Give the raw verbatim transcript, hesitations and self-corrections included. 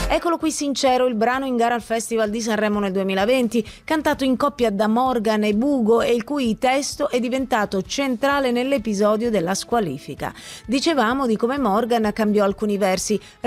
Eccolo qui Sincero, il brano in gara al Festival di Sanremo nel duemilaventi, cantato in coppia da Morgan e Bugo e il cui testo è diventato centrale nell'episodio della squalifica. Dicevamo di come Morgan cambiò alcuni versi,